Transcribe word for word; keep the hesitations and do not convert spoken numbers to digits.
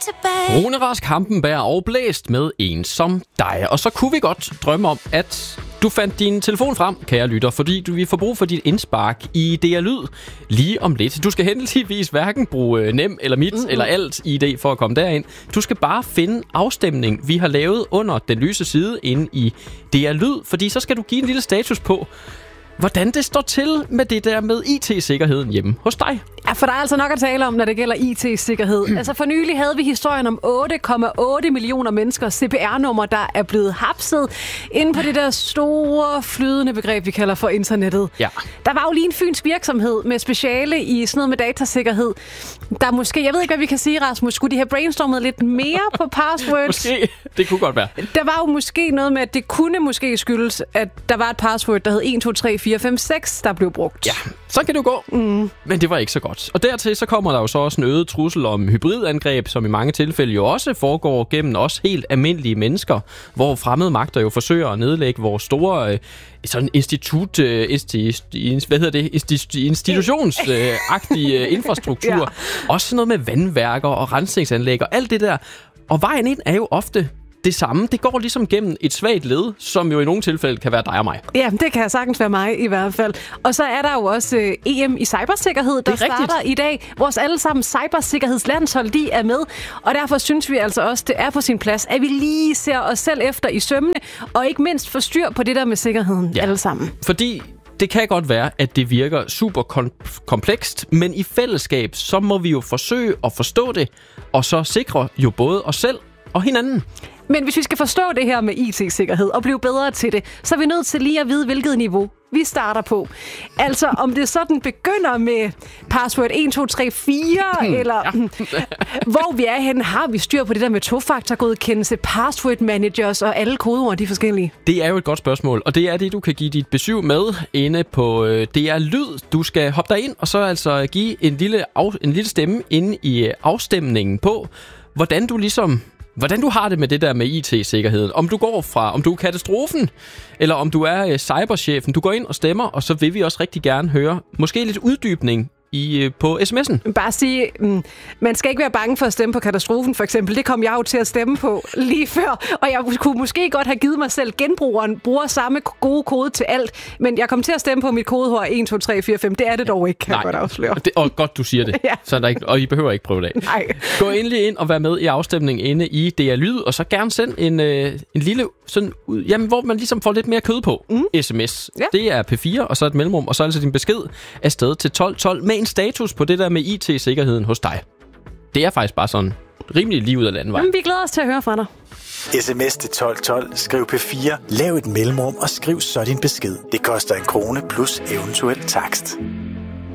tilbage. Rune Rask Hampenberg og blæst med En som dig. Og så kunne vi godt drømme om, at du fandt din telefon frem, kære lytter, fordi du vil få brug for dit indspark i D R Lyd lige om lidt. Du skal heldigvis hverken bruge Nem eller Mit mm-hmm. eller Alt I D for at komme derind. Du skal bare finde afstemning, vi har lavet under den lyse side inde i D R Lyd, fordi så skal du give en lille status på, hvordan det står til med det der med I T-sikkerheden hjemme hos dig. Ja, for der er altså nok at tale om, når det gælder I T-sikkerhed. Mm. Altså for nylig havde vi historien om otte komma otte millioner menneskers C P R-nummer, der er blevet hapset inde på det der store, flydende begreb, vi kalder for internettet. Ja. Der var jo lige en fynsk virksomhed med speciale i sådan noget med datasikkerhed. Der måske, jeg ved ikke, hvad vi kan sige, Rasmus, skulle de have brainstormet lidt mere på passwords? Måske, det kunne godt være. Der var jo måske noget med, at det kunne måske skyldes, at der var et password, der hed en to tre fire fem seks, der blev brugt. Ja, så kan det jo gå. Mm. Men det var ikke så godt. Og dertil så kommer der jo så også en øget trussel om hybridangreb, som i mange tilfælde jo også foregår gennem os helt almindelige mennesker, hvor fremmede magter jo forsøger at nedlægge vores store øh, sådan institut, øh, insti, hvad hedder det, insti, institutionsagtige øh, infrastruktur. Ja. Også noget med vandværker og rensningsanlæg og alt det der. Og vejen ind er jo ofte det samme. Det går ligesom gennem et svagt led, som jo i nogle tilfælde kan være dig og mig. Ja, det kan sagtens være mig i hvert fald. Og så er der jo også øh, E M i cybersikkerhed, der starter rigtigt. i dag. Vores allesammen cybersikkerhedslandshold, de er med. Og derfor synes vi altså også, det er på sin plads, at vi lige ser os selv efter i sømmene, og ikke mindst får styr på det der med sikkerheden ja. alle sammen. Fordi det kan godt være, at det virker super kom- komplekst, men i fællesskab, så må vi jo forsøge at forstå det, og så sikre jo både os selv og hinanden. Men hvis vi skal forstå det her med I T-sikkerhed og blive bedre til det, så er vi nødt til lige at vide, hvilket niveau vi starter på. Altså, om det sådan begynder med password en to tre fire, eller ja. hvor vi er henne, har vi styr på det der med tofaktorgodkendelse, password managers og alle kodeord, de forskellige? Det er jo et godt spørgsmål, og det er det, du kan give dit besøg med inde på D R Lyd. Du skal hoppe dig ind og så altså give en lille, af, en lille stemme inde i afstemningen på, hvordan du ligesom Hvordan du har det med det der med I T-sikkerheden. Om du går fra, om du er katastrofen, eller om du er øh, cyberchefen. Du går ind og stemmer, og så vil vi også rigtig gerne høre måske lidt uddybning i, øh, på sms'en. Bare sige, mm, man skal ikke være bange for at stemme på katastrofen, for eksempel. Det kom jeg jo til at stemme på lige før, og jeg kunne måske godt have givet mig selv genbrugeren, bruger samme gode kode til alt, men jeg kom til at stemme på mit kodeord en to tre fire fem. Det er det dog ikke, kan Nej. jeg godt afsløre. Det, og godt, du siger det. ja. Så er der ikke, og I behøver ikke prøve det af. Nej. Gå endelig ind og vær med i afstemningen inde i D R Lyd, og så gerne send en, øh, en lille, sådan, jamen, hvor man ligesom får lidt mere kød på. Mm. sms. Ja. Det er P fire, og så et mellemrum, og så altså din besked afsted til tolv tolv med en status på det der med I T-sikkerheden hos dig. Det er faktisk bare sådan rimelig lige ud af landvejen. Jamen, vi glæder os til at høre fra dig. sms til tolv tolv, skriv P fire, lav et mellemrum og skriv så din besked. Det koster en krone plus eventuel takst.